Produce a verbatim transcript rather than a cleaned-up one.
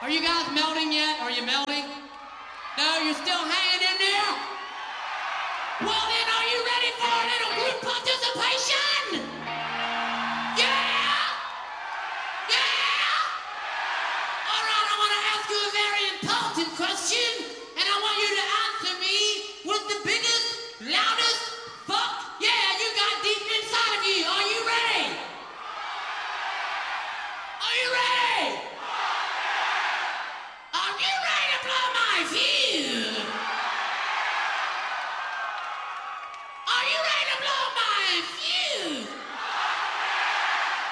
Are you guys melting yet? Are you melting? No, you're still hanging in there? Well then, are you ready for a little group participation? Yeah? Yeah? All right, I want to ask you a very important question, and I want you to answer me with the biggest, loudest fuck yeah you got deep inside of you. Are you ready? Are you ready? Are you ready to blow my fuse?